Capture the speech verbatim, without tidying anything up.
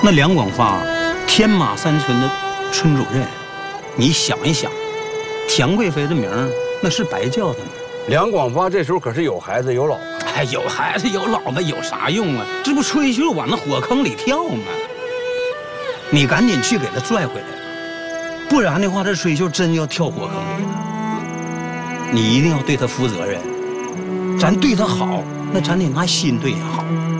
那梁广发，天马山村的村主任，你想一想，田贵妃的名儿那是白叫的吗？ 梁广发这时候可是有孩子有老婆， 哎，有孩子有老婆有啥用啊？这不吹嘘往那火坑里跳吗？你赶紧去给他拽回来，不然的话，这吹秀真要跳火坑里了。你一定要对他负责任，咱对他好，那咱得拿心对他好。